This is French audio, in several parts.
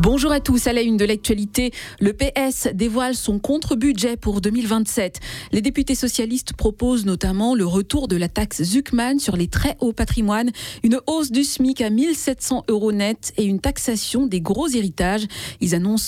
Bonjour à tous, à la une de l'actualité, le PS dévoile son contre-budget pour 2027. Les députés socialistes proposent notamment le retour de la taxe Zuckman sur les très hauts patrimoines, une hausse du SMIC à 1 700 € net et une taxation des gros héritages. Ils annoncent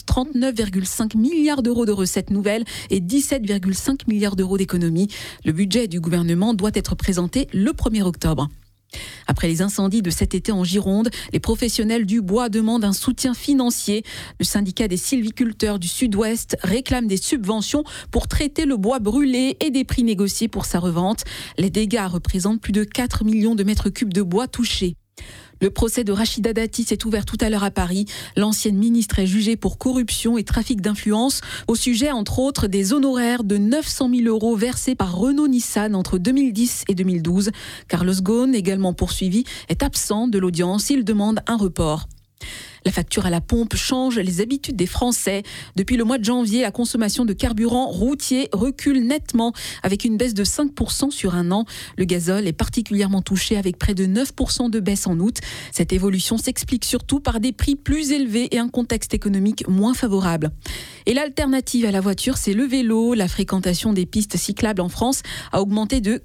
39,5 milliards d'euros de recettes nouvelles et 17,5 milliards d'euros d'économies. Le budget du gouvernement doit être présenté le 1er octobre. Après les incendies de cet été en Gironde, les professionnels du bois demandent un soutien financier. Le syndicat des sylviculteurs du Sud-Ouest réclame des subventions pour traiter le bois brûlé et des prix négociés pour sa revente. Les dégâts représentent plus de 4 millions de mètres cubes de bois touchés. Le procès de Rachida Dati s'est ouvert tout à l'heure à Paris. L'ancienne ministre est jugée pour corruption et trafic d'influence au sujet, entre autres, des honoraires de 900 000 € versés par Renault-Nissan entre 2010 et 2012. Carlos Ghosn, également poursuivi, est absent de l'audience. Il demande un report. La facture à la pompe change les habitudes des Français. Depuis le mois de janvier, la consommation de carburant routier recule nettement avec une baisse de 5% sur un an. Le gazole est particulièrement touché avec près de 9% de baisse en août. Cette évolution s'explique surtout par des prix plus élevés et un contexte économique moins favorable. Et l'alternative à la voiture, c'est le vélo. La fréquentation des pistes cyclables en France a augmenté de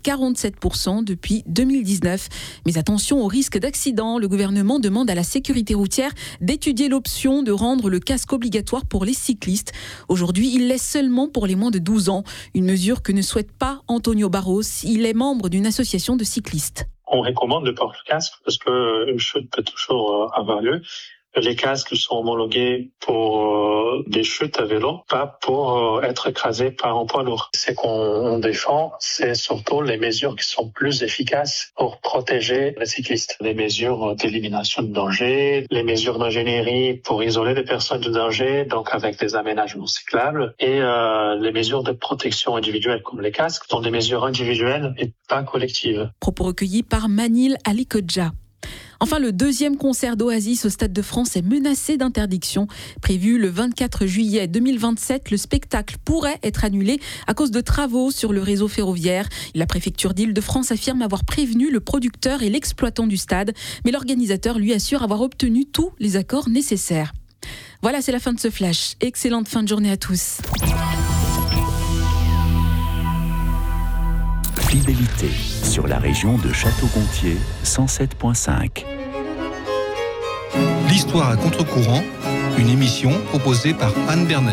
47% depuis 2019. Mais attention au risque d'accident. Le gouvernement demande à la sécurité routière d'étudier l'option de rendre le casque obligatoire pour les cyclistes. Aujourd'hui, il l'est seulement pour les moins de 12 ans. Une mesure que ne souhaite pas Antonio Barros. Il est membre d'une association de cyclistes. On recommande de porter le casque parce qu'une chute peut toujours avoir lieu. Les casques sont homologués pour des chutes à vélo, pas pour être écrasés par un poids lourd. Ce qu'on défend, c'est surtout les mesures qui sont plus efficaces pour protéger les cyclistes. Les mesures d'élimination de danger, les mesures d'ingénierie pour isoler les personnes du danger, donc avec des aménagements cyclables, et les mesures de protection individuelle comme les casques sont des mesures individuelles et pas collectives. Propos recueillis par Manil Alikodja. Enfin, le deuxième concert d'Oasis au Stade de France est menacé d'interdiction. Prévu le 24 juillet 2027, le spectacle pourrait être annulé à cause de travaux sur le réseau ferroviaire. La préfecture d'Île-de-France affirme avoir prévenu le producteur et l'exploitant du stade, mais l'organisateur lui assure avoir obtenu tous les accords nécessaires. Voilà, c'est la fin de ce flash. Excellente fin de journée à tous. Fidélité sur la région de Château-Gontier, 107.5. L'histoire à contre-courant, une émission proposée par Anne Bernet.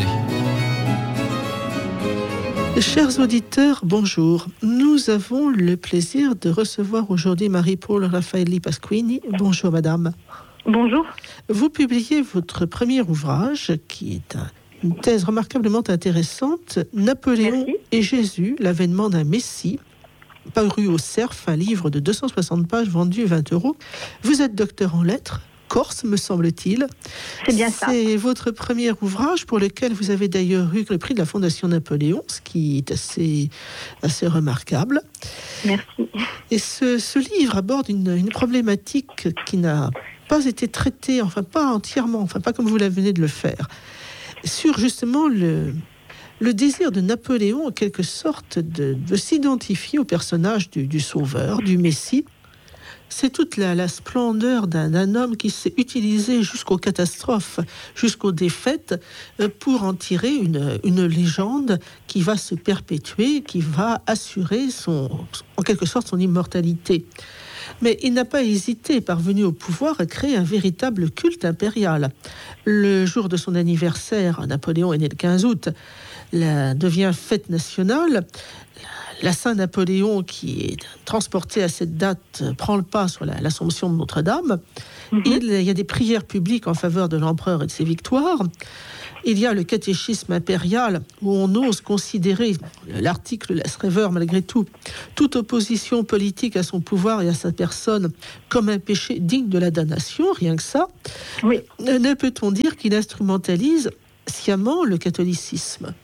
Chers auditeurs, bonjour. Nous avons le plaisir de recevoir aujourd'hui Marie-Paule Raffaelli Pasquini. Bonjour madame. Bonjour. Vous publiez votre premier ouvrage qui est une thèse remarquablement intéressante, Napoléon et Jésus, l'avènement d'un Messie, paru au Cerf, un livre de 260 pages vendu 20 €. Vous êtes docteur en lettres, corse me semble-t-il. C'est bien ça. C'est votre premier ouvrage pour lequel vous avez d'ailleurs eu le prix de la Fondation Napoléon, ce qui est assez remarquable. Merci. Et ce livre aborde une problématique qui n'a pas été traitée, enfin pas entièrement, enfin pas comme vous venez de le faire, sur justement le désir de Napoléon, en quelque sorte, de s'identifier au personnage du sauveur, du Messie. C'est toute la splendeur d'un homme qui s'est utilisé jusqu'aux catastrophes, jusqu'aux défaites, pour en tirer une légende qui va se perpétuer, qui va assurer en quelque sorte son immortalité. Mais il n'a pas hésité, parvenu au pouvoir, à créer un véritable culte impérial. Le jour de son anniversaire, Napoléon est né le 15 août, devient fête nationale. La Saint-Napoléon, qui est transporté à cette date, prend le pas sur l'Assomption de Notre-Dame. Il y a des prières publiques en faveur de l'empereur et de ses victoires. Il y a le catéchisme impérial où on ose considérer, l'article laisse rêveur malgré tout, toute opposition politique à son pouvoir et à sa personne comme un péché digne de la damnation, rien que ça. Oui. Ne peut-on dire qu'il instrumentalise sciemment le catholicisme ?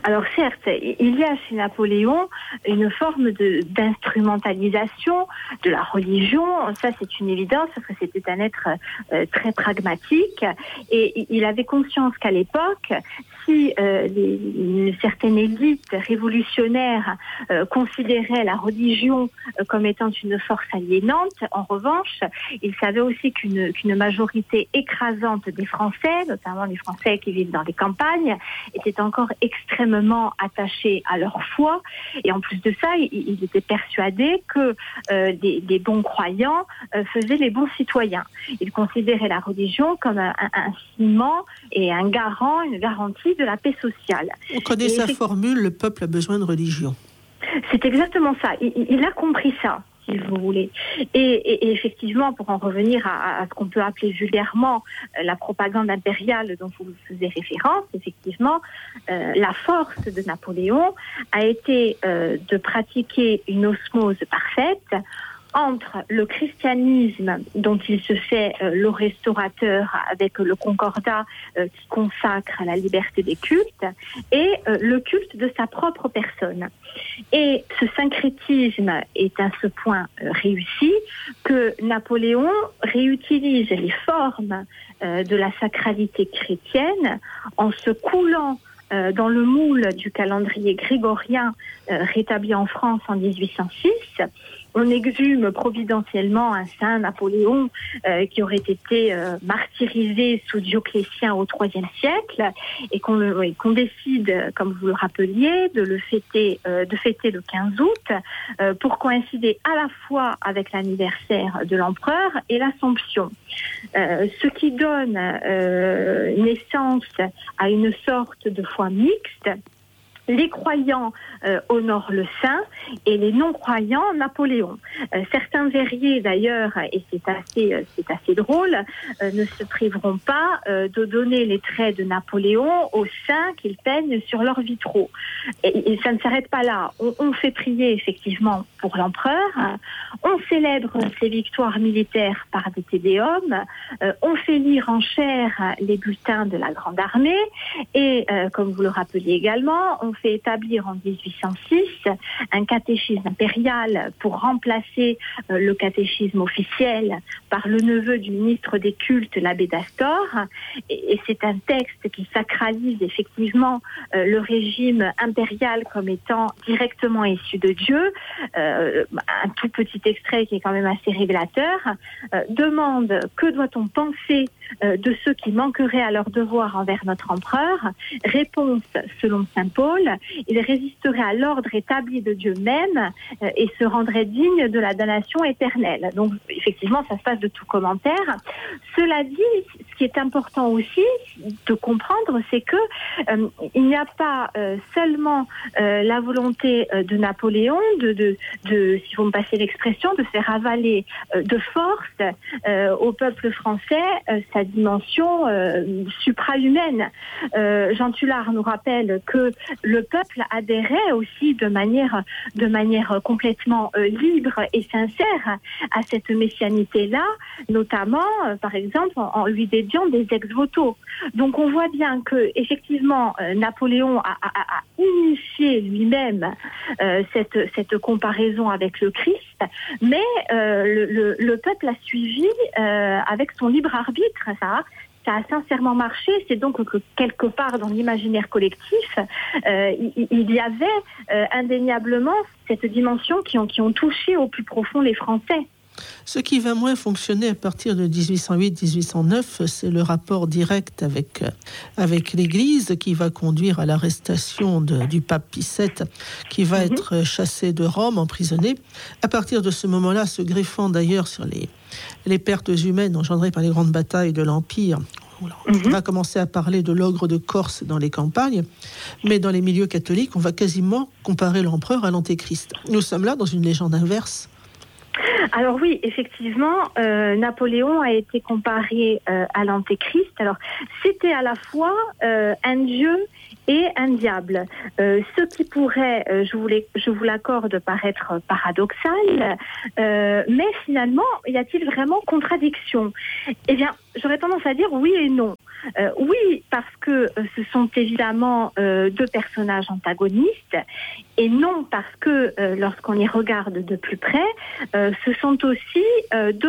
Alors certes, il y a chez Napoléon une forme d'instrumentalisation de la religion. Ça, c'est une évidence parce que c'était un être très pragmatique et il avait conscience qu'à l'époque, si une certaine élite révolutionnaire considérait la religion comme étant une force aliénante, en revanche, il savait aussi qu'une majorité écrasante des Français, notamment les Français qui vivent dans les campagnes, étaient encore extrêmement attachés à leur foi. Et en plus de ça, il était persuadé que des bons croyants faisaient les bons citoyens. Il considérait la religion comme un ciment et un garant, une garantie de la paix sociale. On connaît sa formule, le peuple a besoin de religion. C'est exactement ça. Il a compris ça, si vous voulez. Et effectivement, pour en revenir à ce qu'on peut appeler vulgairement la propagande impériale dont vous faisiez référence, effectivement, la force de Napoléon a été de pratiquer une osmose parfaite entre le christianisme dont il se fait le restaurateur avec le concordat qui consacre la liberté des cultes et le culte de sa propre personne. Et ce syncrétisme est à ce point réussi que Napoléon réutilise les formes de la sacralité chrétienne en se coulant dans le moule du calendrier grégorien rétabli en France en 1806. On exhume providentiellement un saint Napoléon qui aurait été martyrisé sous Dioclétien au IIIe siècle et qu'on décide, comme vous le rappeliez, de fêter le 15 août pour coïncider à la fois avec l'anniversaire de l'empereur et l'Assomption. Ce qui donne naissance à une sorte de foi mixte. Les croyants honorent le saint et les non-croyants Napoléon. Certains verriers d'ailleurs, et c'est assez drôle, ne se priveront pas de donner les traits de Napoléon aux saints qu'ils peignent sur leurs vitraux. Et ça ne s'arrête pas là. On fait prier effectivement pour l'empereur, on célèbre ses victoires militaires par des tédéums, on fait lire en chair les bulletins de la Grande Armée et, comme vous le rappeliez également, on fait établir en 1806 un catéchisme impérial pour remplacer le catéchisme officiel par le neveu du ministre des cultes, l'abbé d'Astor. Et c'est un texte qui sacralise effectivement le régime impérial comme étant directement issu de Dieu. Un tout petit extrait qui est quand même assez révélateur. Demande que doit-on penser de ceux qui manqueraient à leur devoir envers notre empereur. Réponse selon saint Paul, il résisterait à l'ordre établi de Dieu même et se rendrait digne de la damnation éternelle. Donc effectivement, ça se passe de tout commentaire. Cela dit, ce qui est important aussi de comprendre, c'est que il n'y a pas seulement la volonté de Napoléon de si vous me passez l'expression, de faire avaler de force au peuple français sa dimension suprahumaine. Jean Tullard nous rappelle que le peuple adhérait aussi de manière complètement libre et sincère à cette messianité-là, notamment, par exemple, en lui dédiant des ex-voto. Donc on voit bien que effectivement Napoléon a initié lui-même cette comparaison avec le Christ, mais le peuple a suivi avec son libre arbitre. Ça a sincèrement marché. C'est donc que quelque part dans l'imaginaire collectif, il y avait indéniablement cette dimension qui ont touché au plus profond les Français. Ce qui va moins fonctionner à partir de 1808-1809, c'est le rapport direct avec l'Église qui va conduire à l'arrestation du pape Pie VII, qui va être chassé de Rome, emprisonné. À partir de ce moment-là, se greffant d'ailleurs sur les pertes humaines engendrées par les grandes batailles de l'Empire, on va commencer à parler de l'ogre de Corse dans les campagnes, mais dans les milieux catholiques, on va quasiment comparer l'empereur à l'antéchrist. Nous sommes là dans une légende inverse. Alors oui, effectivement, Napoléon a été comparé à l'antéchrist. Alors, c'était à la fois un dieu et un diable. Ce qui pourrait, je vous l'accorde, paraître paradoxal, mais finalement, y a-t-il vraiment contradiction ? Eh bien, j'aurais tendance à dire oui et non. Oui, parce que ce sont évidemment deux personnages antagonistes, et non parce que lorsqu'on y regarde de plus près, ce sont aussi deux